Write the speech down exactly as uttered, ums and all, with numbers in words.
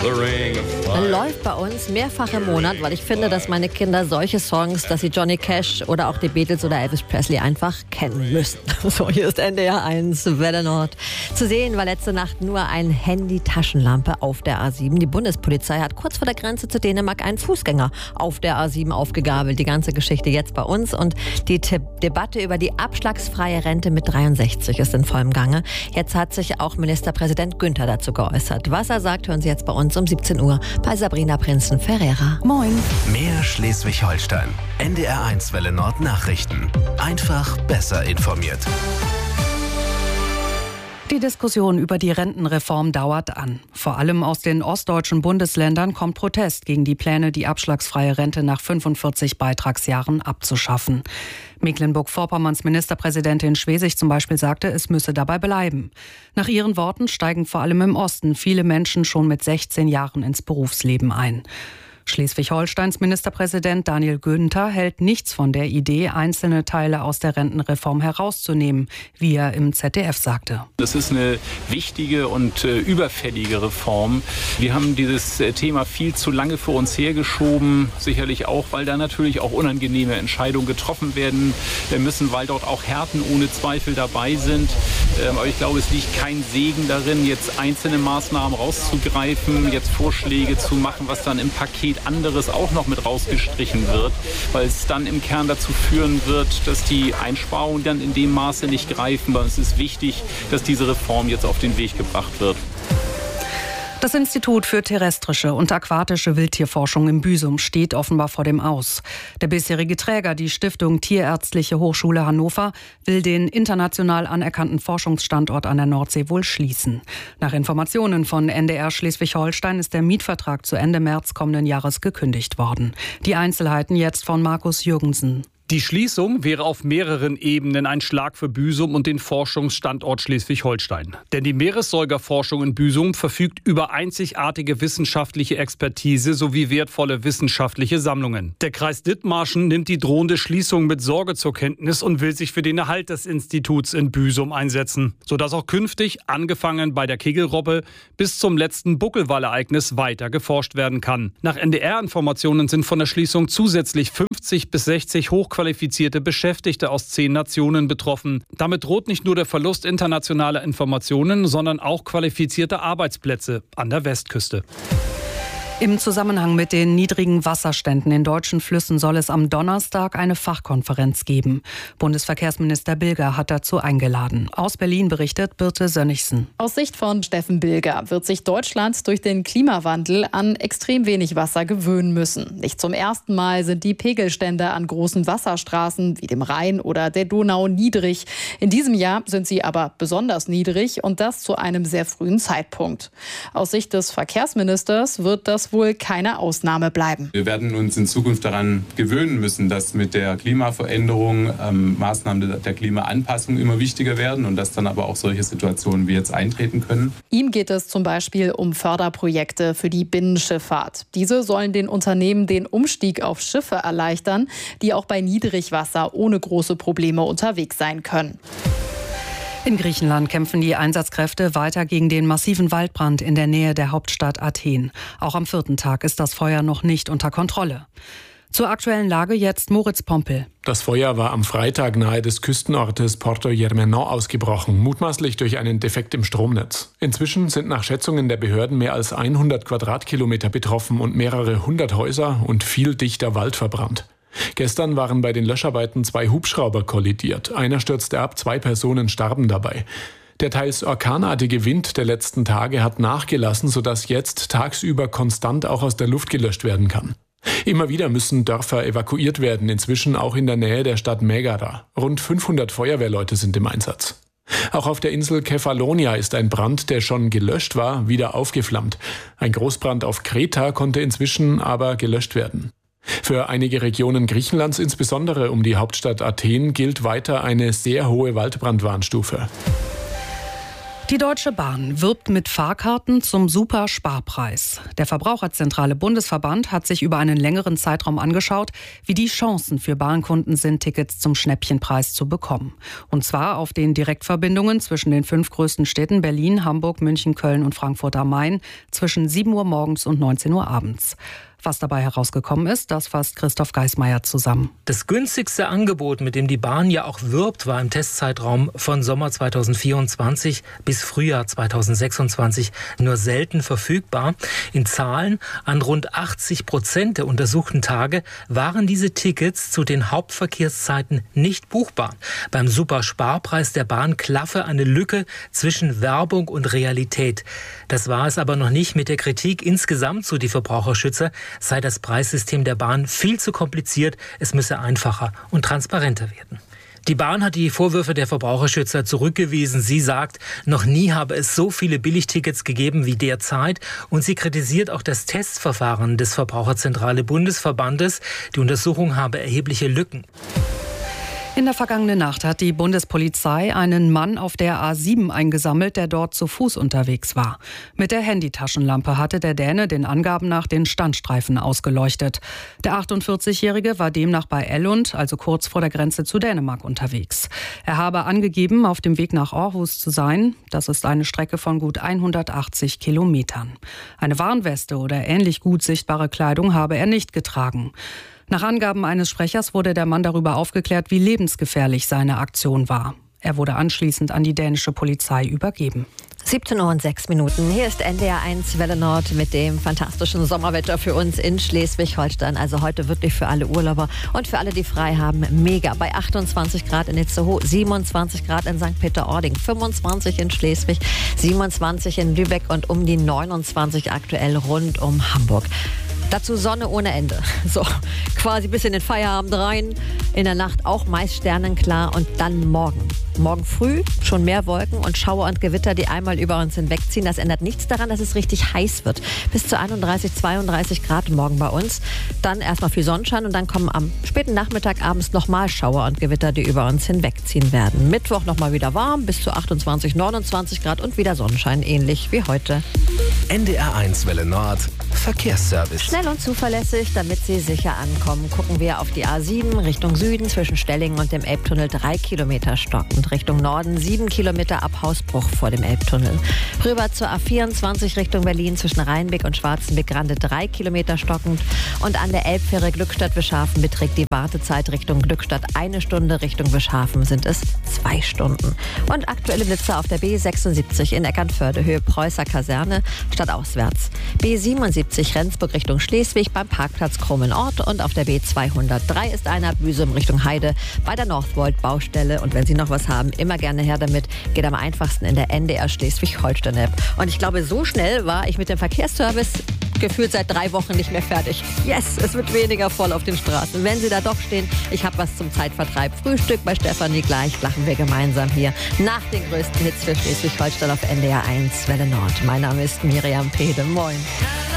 Läuft bei uns mehrfach im Monat, weil ich finde, dass meine Kinder solche Songs, dass sie Johnny Cash oder auch die Beatles oder Elvis Presley einfach kennen müssen. So, hier ist N D R eins, Welle Nord. Zu sehen war letzte Nacht nur ein Handy-Taschenlampe auf der A sieben. Die Bundespolizei hat kurz vor der Grenze zu Dänemark einen Fußgänger auf der A sieben aufgegabelt. Die ganze Geschichte jetzt bei uns und die Te- Debatte über die abschlagsfreie Rente mit dreiundsechzig ist in vollem Gange. Jetzt hat sich auch Ministerpräsident Günther dazu geäußert. Was er sagt, hören Sie jetzt bei uns um siebzehn Uhr bei Sabrina Prinzen-Ferreira. Moin. Mehr Schleswig-Holstein. N D R eins Welle Nord Nachrichten. Einfach besser informiert. Die Diskussion über die Rentenreform dauert an. Vor allem aus den ostdeutschen Bundesländern kommt Protest gegen die Pläne, die abschlagsfreie Rente nach fünfundvierzig Beitragsjahren abzuschaffen. Mecklenburg-Vorpommerns Ministerpräsidentin Schwesig zum Beispiel sagte, es müsse dabei bleiben. Nach ihren Worten steigen vor allem im Osten viele Menschen schon mit sechzehn Jahren ins Berufsleben ein. Schleswig-Holsteins Ministerpräsident Daniel Günther hält nichts von der Idee, einzelne Teile aus der Rentenreform herauszunehmen, wie er im Z D F sagte. Das ist eine wichtige und äh, überfällige Reform. Wir haben dieses äh, Thema viel zu lange vor uns hergeschoben, sicherlich auch, weil da natürlich auch unangenehme Entscheidungen getroffen werden müssen, weil dort auch Härten ohne Zweifel dabei sind. Ähm, aber ich glaube, es liegt kein Segen darin, jetzt einzelne Maßnahmen rauszugreifen, jetzt Vorschläge zu machen, was dann im Paket anderes auch noch mit rausgestrichen wird, weil es dann im Kern dazu führen wird, dass die Einsparungen dann in dem Maße nicht greifen. Aber es ist wichtig, dass diese Reform jetzt auf den Weg gebracht wird. Das Institut für terrestrische und aquatische Wildtierforschung in Büsum steht offenbar vor dem Aus. Der bisherige Träger, die Stiftung Tierärztliche Hochschule Hannover, will den international anerkannten Forschungsstandort an der Nordsee wohl schließen. Nach Informationen von N D R Schleswig-Holstein ist der Mietvertrag zu Ende März kommenden Jahres gekündigt worden. Die Einzelheiten jetzt von Markus Jürgensen. Die Schließung wäre auf mehreren Ebenen ein Schlag für Büsum und den Forschungsstandort Schleswig-Holstein. Denn die Meeressäugerforschung in Büsum verfügt über einzigartige wissenschaftliche Expertise sowie wertvolle wissenschaftliche Sammlungen. Der Kreis Dithmarschen nimmt die drohende Schließung mit Sorge zur Kenntnis und will sich für den Erhalt des Instituts in Büsum einsetzen, sodass auch künftig, angefangen bei der Kegelrobbe, bis zum letzten Buckelwalereignis weiter geforscht werden kann. Nach N D R-Informationen sind von der Schließung zusätzlich fünfzig bis sechzig hochqualifizierte Beschäftigte aus zehn Nationen betroffen. Damit droht nicht nur der Verlust internationaler Informationen, sondern auch qualifizierte Arbeitsplätze an der Westküste. Im Zusammenhang mit den niedrigen Wasserständen in deutschen Flüssen soll es am Donnerstag eine Fachkonferenz geben. Bundesverkehrsminister Bilger hat dazu eingeladen. Aus Berlin berichtet Birte Sönnigsen. Aus Sicht von Steffen Bilger wird sich Deutschland durch den Klimawandel an extrem wenig Wasser gewöhnen müssen. Nicht zum ersten Mal sind die Pegelstände an großen Wasserstraßen wie dem Rhein oder der Donau niedrig. In diesem Jahr sind sie aber besonders niedrig und das zu einem sehr frühen Zeitpunkt. Aus Sicht des Verkehrsministers wird das wohl keine Ausnahme bleiben. Wir werden uns in Zukunft daran gewöhnen müssen, dass mit der Klimaveränderung ähm, Maßnahmen der Klimaanpassung immer wichtiger werden und dass dann aber auch solche Situationen wie jetzt eintreten können. Ihm geht es zum Beispiel um Förderprojekte für die Binnenschifffahrt. Diese sollen den Unternehmen den Umstieg auf Schiffe erleichtern, die auch bei Niedrigwasser ohne große Probleme unterwegs sein können. In Griechenland kämpfen die Einsatzkräfte weiter gegen den massiven Waldbrand in der Nähe der Hauptstadt Athen. Auch am vierten Tag ist das Feuer noch nicht unter Kontrolle. Zur aktuellen Lage jetzt Moritz Pompel. Das Feuer war am Freitag nahe des Küstenortes Porto Germano ausgebrochen, mutmaßlich durch einen Defekt im Stromnetz. Inzwischen sind nach Schätzungen der Behörden mehr als hundert Quadratkilometer betroffen und mehrere hundert Häuser und viel dichter Wald verbrannt. Gestern waren bei den Löscharbeiten zwei Hubschrauber kollidiert. Einer stürzte ab, zwei Personen starben dabei. Der teils orkanartige Wind der letzten Tage hat nachgelassen, sodass jetzt tagsüber konstant auch aus der Luft gelöscht werden kann. Immer wieder müssen Dörfer evakuiert werden, inzwischen auch in der Nähe der Stadt Megara. Rund fünfhundert Feuerwehrleute sind im Einsatz. Auch auf der Insel Kefalonia ist ein Brand, der schon gelöscht war, wieder aufgeflammt. Ein Großbrand auf Kreta konnte inzwischen aber gelöscht werden. Für einige Regionen Griechenlands, insbesondere um die Hauptstadt Athen, gilt weiter eine sehr hohe Waldbrandwarnstufe. Die Deutsche Bahn wirbt mit Fahrkarten zum Super-Sparpreis. Der Verbraucherzentrale Bundesverband hat sich über einen längeren Zeitraum angeschaut, wie die Chancen für Bahnkunden sind, Tickets zum Schnäppchenpreis zu bekommen. Und zwar auf den Direktverbindungen zwischen den fünf größten Städten Berlin, Hamburg, München, Köln und Frankfurt am Main zwischen sieben Uhr morgens und neunzehn Uhr abends. Was dabei herausgekommen ist, das fasst Christoph Geismeier zusammen. Das günstigste Angebot, mit dem die Bahn ja auch wirbt, war im Testzeitraum von Sommer zweitausendvierundzwanzig bis Frühjahr zweitausendsechsundzwanzig nur selten verfügbar. In Zahlen: an rund achtzig Prozent der untersuchten Tage waren diese Tickets zu den Hauptverkehrszeiten nicht buchbar. Beim Supersparpreis der Bahn klaffe eine Lücke zwischen Werbung und Realität. Das war es aber noch nicht mit der Kritik insgesamt, so die Verbraucherschützer, sei das Preissystem der Bahn viel zu kompliziert, es müsse einfacher und transparenter werden. Die Bahn hat die Vorwürfe der Verbraucherschützer zurückgewiesen. Sie sagt, noch nie habe es so viele Billigtickets gegeben wie derzeit. Und sie kritisiert auch das Testverfahren des Verbraucherzentrale Bundesverbandes. Die Untersuchung habe erhebliche Lücken. In der vergangenen Nacht hat die Bundespolizei einen Mann auf der A sieben eingesammelt, der dort zu Fuß unterwegs war. Mit der Handytaschenlampe hatte der Däne den Angaben nach den Standstreifen ausgeleuchtet. Der achtundvierzigjährige war demnach bei Ellund, also kurz vor der Grenze zu Dänemark, unterwegs. Er habe angegeben, auf dem Weg nach Aarhus zu sein. Das ist eine Strecke von gut hundertachtzig Kilometern. Eine Warnweste oder ähnlich gut sichtbare Kleidung habe er nicht getragen. Nach Angaben eines Sprechers wurde der Mann darüber aufgeklärt, wie lebensgefährlich seine Aktion war. Er wurde anschließend an die dänische Polizei übergeben. siebzehn Uhr und sechs Minuten. Hier ist N D R eins Welle Nord mit dem fantastischen Sommerwetter für uns in Schleswig-Holstein. Also heute wirklich für alle Urlauber und für alle, die frei haben, mega. Bei achtundzwanzig Grad in Itzehoe, siebenundzwanzig Grad in Sankt Peter-Ording, fünfundzwanzig in Schleswig, siebenundzwanzig in Lübeck und um die neunundzwanzig aktuell rund um Hamburg. Dazu Sonne ohne Ende. So, quasi bis in den Feierabend rein. In der Nacht auch meist sternenklar und dann morgen. Morgen früh schon mehr Wolken und Schauer und Gewitter, die einmal über uns hinwegziehen. Das ändert nichts daran, dass es richtig heiß wird. Bis zu einunddreißig, zweiunddreißig Grad morgen bei uns. Dann erstmal viel Sonnenschein und dann kommen am späten Nachmittag abends nochmal Schauer und Gewitter, die über uns hinwegziehen werden. Mittwoch nochmal wieder warm, bis zu achtundzwanzig, neunundzwanzig Grad und wieder Sonnenschein, ähnlich wie heute. N D R eins Welle Nord Verkehrsservice. Schnell und zuverlässig, damit Sie sicher ankommen, gucken wir auf die A sieben Richtung Süden zwischen Stellingen und dem Elbtunnel drei Kilometer stockend. Richtung Norden sieben Kilometer ab Hausbruch vor dem Elbtunnel. Rüber zur A vierundzwanzig Richtung Berlin zwischen Rheinbeck und Schwarzenbeck-Grande drei Kilometer stockend. Und an der Elbfähre Glückstadt-Wischhafen beträgt die Wartezeit Richtung Glückstadt eine Stunde, Richtung Wischhafen sind es zwei Stunden. Und aktuelle Blitzer auf der B sechsundsiebzig in Eckernförde, Höhe Preußer Kaserne, stadtauswärts. B siebenundsiebzig Rendsburg Richtung Schleswig beim Parkplatz Krummenort und auf der B zweihundertdrei ist einer Büsum Richtung Heide bei der Northvolt-Baustelle. Und wenn Sie noch was haben, immer gerne her damit. Geht am einfachsten in der N D R Schleswig-Holstein-App. Und ich glaube, so schnell war ich mit dem Verkehrsservice gefühlt seit drei Wochen nicht mehr fertig. Yes, es wird weniger voll auf den Straßen. Wenn Sie da doch stehen, ich habe was zum Zeitvertreib. Frühstück bei Stefanie, gleich lachen wir gemeinsam hier nach den größten Hits für Schleswig-Holstein auf N D R eins Welle Nord. Mein Name ist Miriam Pede. Moin.